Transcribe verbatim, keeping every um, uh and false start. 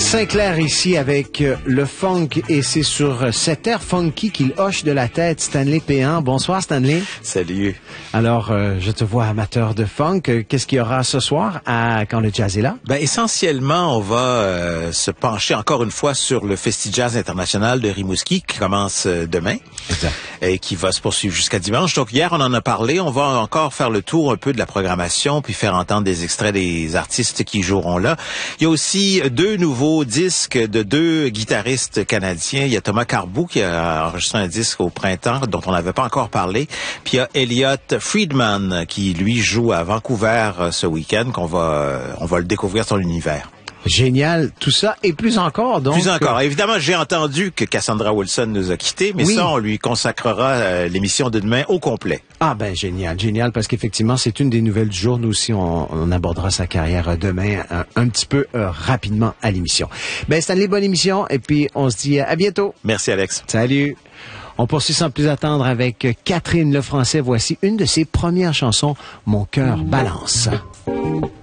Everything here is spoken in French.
Sinclair ici avec le funk et c'est sur cet air funky qu'il hoche de la tête Stanley Péan. Bonsoir Stanley. Salut. Alors, euh, je te vois amateur de funk. Qu'est-ce qu'il y aura ce soir à Quand le jazz est là? Ben, essentiellement, on va euh, se pencher encore une fois sur le Festi Jazz International de Rimouski qui commence euh, demain. Exact. Et qui va se poursuivre jusqu'à dimanche. Donc hier, on en a parlé. On va encore faire le tour un peu de la programmation puis faire entendre des extraits des artistes qui joueront là. Il y a aussi deux nouveaux disques de deux guitaristes canadiens. Il y a Thomas Carbou qui a enregistré un disque au printemps dont on n'avait pas encore parlé. Puis il y a Elliot Friedman qui, lui, joue à Vancouver ce week-end, qu'on va, on va le découvrir son univers. Génial, tout ça et plus encore. Donc plus encore. Évidemment, j'ai entendu que Cassandra Wilson nous a quittés, mais oui. Ça, on lui consacrera euh, l'émission de demain au complet. Ah ben génial, génial, parce qu'effectivement, c'est une des nouvelles du jour. Nous aussi, on, on abordera sa carrière demain un, un petit peu euh, rapidement à l'émission. Ben Stanley, bonne émission, et puis on se dit à bientôt. Merci Alex. Salut. On poursuit sans plus attendre avec Catherine Lefrançais. Voici une de ses premières chansons, Mon cœur balance.